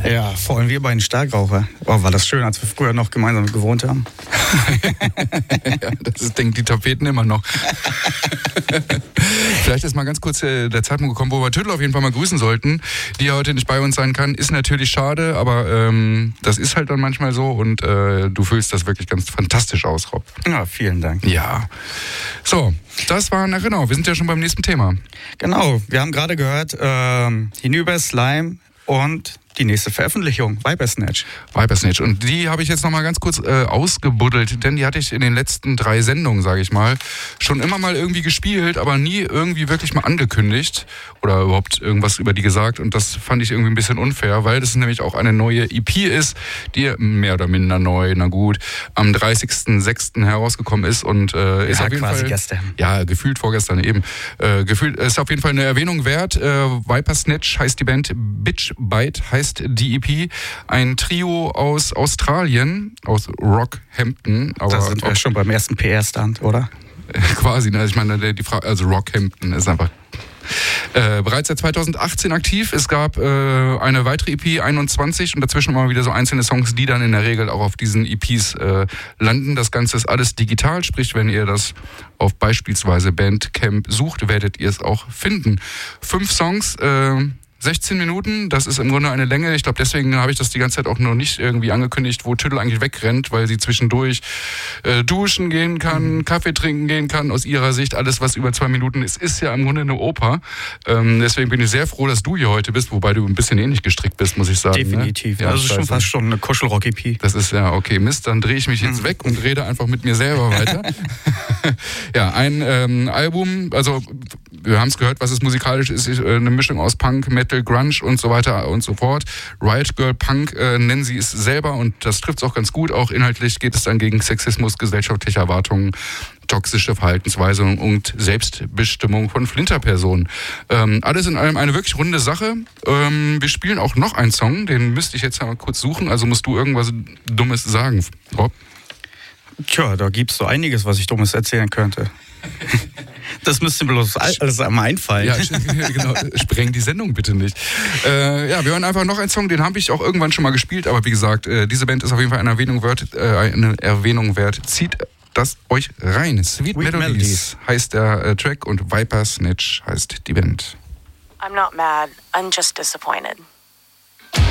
Ja, vor allem wir beiden Starkraucher. Oh, war das schön, als wir früher noch gemeinsam gewohnt haben. Ja, das denken die Tapeten immer noch. Vielleicht ist mal ganz kurz der Zeitpunkt gekommen, wo wir Tüttel auf jeden Fall mal grüßen sollten, die ja heute nicht bei uns sein kann. Ist natürlich schade, aber das ist halt dann manchmal so und du füllst das wirklich ganz fantastisch aus, Rob. Ja, vielen Dank. Ja. So, das war, na genau, wir sind ja schon beim nächsten Thema. Genau, wir haben gerade gehört, Hinüber, Slime und die nächste Veröffentlichung, Vipersnatch. Vipersnatch. Und die habe ich jetzt nochmal ganz kurz ausgebuddelt, denn die hatte ich in den letzten 3 Sendungen, sage ich mal, schon immer mal irgendwie gespielt, aber nie irgendwie wirklich mal angekündigt oder überhaupt irgendwas über die gesagt. Und das fand ich irgendwie ein bisschen unfair, weil das nämlich auch eine neue EP ist, die mehr oder minder neu, na gut, am 30.06. herausgekommen ist und ist auf jeden Fall gestern. Ja, gefühlt vorgestern eben. Gefühlt ist auf jeden Fall eine Erwähnung wert. Vipersnatch heißt die Band, Bitch Bite heißt die EP, ein Trio aus Australien, aus Rockhampton. Aber da sind wir schon beim ersten PR-Stand, oder? Quasi, ne? Ich meine, die Frage, also Rockhampton ist einfach bereits seit 2018 aktiv. Es gab eine weitere EP, 21, und dazwischen immer wieder so einzelne Songs, die dann in der Regel auch auf diesen EPs landen. Das Ganze ist alles digital, sprich, wenn ihr das auf beispielsweise Bandcamp sucht, werdet ihr es auch finden. 5 Songs, 16 Minuten, das ist im Grunde eine Länge. Ich glaube, deswegen habe ich das die ganze Zeit auch noch nicht irgendwie angekündigt, wo Tüttel eigentlich wegrennt, weil sie zwischendurch duschen gehen kann, Kaffee trinken gehen kann. Aus ihrer Sicht, alles, was über 2 Minuten ist ja im Grunde eine Oper. Deswegen bin ich sehr froh, dass du hier heute bist, wobei du ein bisschen ähnlich gestrickt bist, muss ich sagen. Definitiv. Ne? Ja, also schon fast schon eine Kuschelrock-EP. Das ist ja okay, Mist, dann drehe ich mich jetzt weg und rede einfach mit mir selber weiter. Ja, ein Album, also wir haben es gehört, was es musikalisch ist, eine Mischung aus Punk, Metal, Grunge und so weiter und so fort. Riot Girl Punk nennen sie es selber und das trifft es auch ganz gut. Auch inhaltlich geht es dann gegen Sexismus, gesellschaftliche Erwartungen, toxische Verhaltensweisen und Selbstbestimmung von Flinterpersonen. Alles in allem eine wirklich runde Sache. Wir spielen auch noch einen Song, den müsste ich jetzt mal kurz suchen, also musst du irgendwas Dummes sagen, Rob. Tja, da gibt's so einiges, was ich Dummes erzählen könnte. Das müsste mir bloß alles einmal einfallen. Ja, genau. Spreng die Sendung bitte nicht. Ja, wir hören einfach noch einen Song, den habe ich auch irgendwann schon mal gespielt, aber wie gesagt, diese Band ist auf jeden Fall eine Erwähnung wert. Zieht das euch rein. Sweet Melodies heißt der Track und Vipersnatch heißt die Band. I'm not mad, I'm just disappointed.